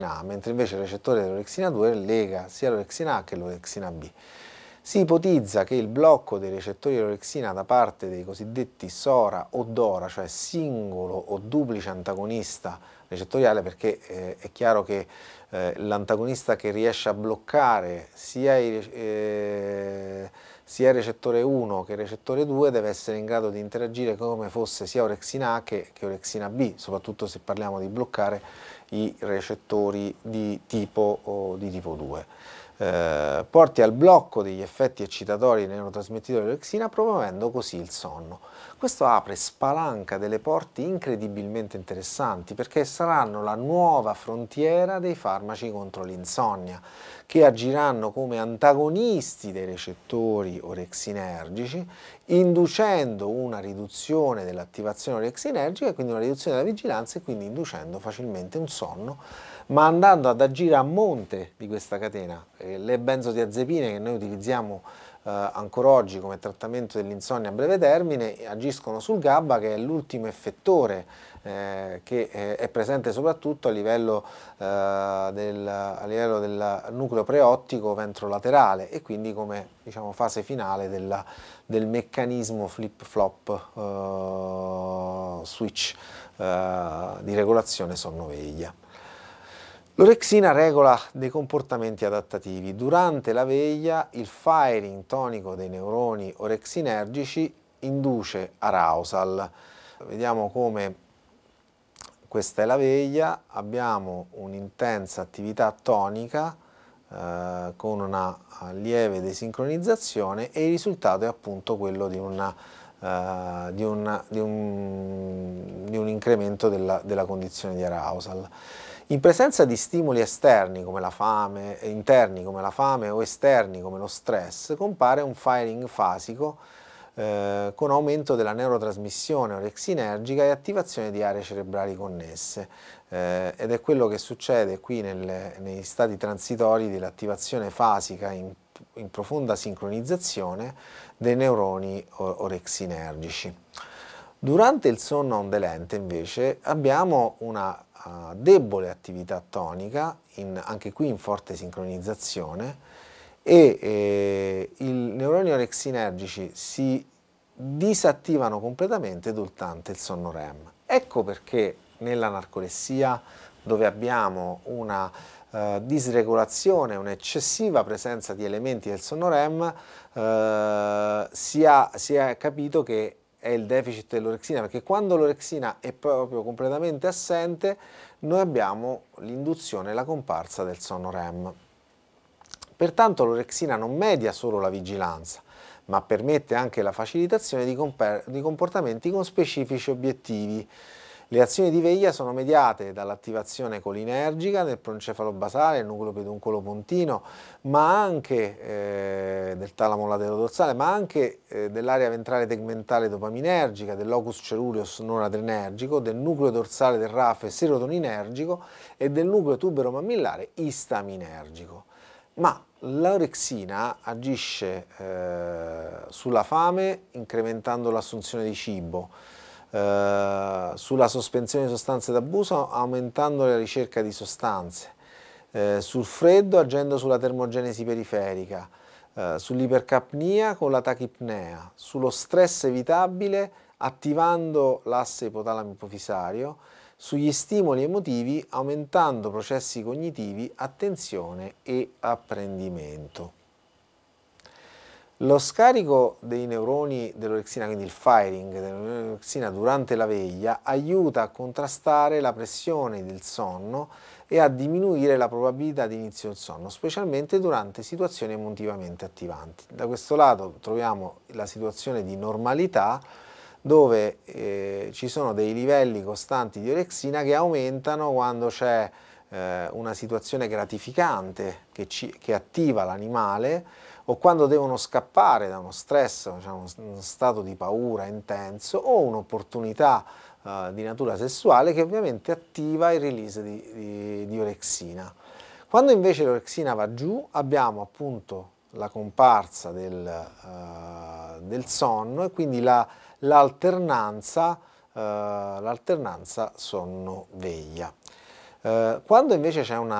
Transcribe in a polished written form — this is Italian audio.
A, mentre invece il recettore dell'orexina 2 lega sia l'orexina A che l'orexina B. Si ipotizza che il blocco dei recettori dell'orexina da parte dei cosiddetti SORA o DORA, cioè singolo o duplice antagonista recettoriale, perché è chiaro che l'antagonista che riesce a bloccare sia il recettore 1 che il recettore 2 deve essere in grado di interagire come fosse sia orexina A che orexina B, soprattutto se parliamo di bloccare i recettori di tipo 2. Porti al blocco degli effetti eccitatori dei neurotrasmettitori dell'orexina, promuovendo così il sonno. Questo apre, spalanca delle porte incredibilmente interessanti, perché saranno la nuova frontiera dei farmaci contro l'insonnia, che agiranno come antagonisti dei recettori orexinergici, inducendo una riduzione dell'attivazione orexinergica, quindi una riduzione della vigilanza e quindi inducendo facilmente un sonno, ma andando ad agire a monte di questa catena. Le benzodiazepine che noi utilizziamo ancora oggi come trattamento dell'insonnia a breve termine agiscono sul GABA, che è l'ultimo effettore che è presente soprattutto a livello del nucleo preottico ventrolaterale e quindi come, diciamo, fase finale del meccanismo flip-flop switch di regolazione sonno-veglia. L'orexina regola dei comportamenti adattativi. Durante la veglia il firing tonico dei neuroni orexinergici induce arousal. Vediamo come questa è la veglia, abbiamo un'intensa attività tonica con una lieve desincronizzazione e il risultato è appunto quello di un incremento della condizione di arousal. In presenza di stimoli esterni come la fame, interni come la fame o esterni come lo stress, compare un firing fasico con aumento della neurotrasmissione orexinergica e attivazione di aree cerebrali connesse, ed è quello che succede qui nei stati transitori dell'attivazione fasica in profonda sincronizzazione dei neuroni orexinergici. Durante il sonno ondulante invece abbiamo una debole attività tonica, anche qui in forte sincronizzazione, e i neuroni orexinergici si disattivano completamente durante il sonno REM. Ecco perché nella narcolessia, dove abbiamo una disregolazione, un'eccessiva presenza di elementi del sonno REM, si è capito che è il deficit dell'orexina, perché quando l'orexina è proprio completamente assente, noi abbiamo l'induzione e la comparsa del sonno REM. Pertanto l'orexina non media solo la vigilanza, ma permette anche la facilitazione di comportamenti con specifici obiettivi. Le azioni di veglia sono mediate dall'attivazione colinergica del proencefalo basale, il nucleo peduncolo pontino, ma anche del talamo latero-dorsale, ma anche dell'area ventrale tegmentale dopaminergica, del locus ceruleus noradrenergico, del nucleo dorsale del rafe serotoninergico e del nucleo tubero-mammillare istaminergico. Ma l'orexina agisce sulla fame incrementando l'assunzione di cibo, sulla sospensione di sostanze d'abuso aumentando la ricerca di sostanze, sul freddo agendo sulla termogenesi periferica, sull'ipercapnia con la tachipnea, sullo stress evitabile attivando l'asse ipotalamo-ipofisario, sugli stimoli emotivi aumentando processi cognitivi, attenzione e apprendimento. Lo scarico dei neuroni dell'orexina, quindi il firing dell'orexina durante la veglia, aiuta a contrastare la pressione del sonno e a diminuire la probabilità di inizio del sonno, specialmente durante situazioni emotivamente attivanti. Da questo lato troviamo la situazione di normalità, dove ci sono dei livelli costanti di orexina che aumentano quando c'è una situazione gratificante che attiva l'animale, o quando devono scappare da uno stress, diciamo, uno stato di paura intenso, o un'opportunità di natura sessuale che ovviamente attiva il release di orexina. Quando invece l'orexina va giù abbiamo appunto la comparsa del sonno e quindi l'alternanza sonno-veglia. Quando invece c'è una